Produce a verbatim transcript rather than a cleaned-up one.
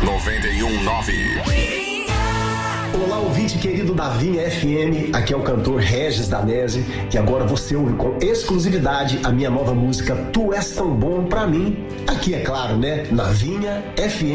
noventa e um nove. Olá, ouvinte querido da Vinha F M, aqui é o cantor Regis Danese, e agora você ouve com exclusividade a minha nova música Tu És Tão Bom Pra Mim, aqui é claro, né, na Vinha F M.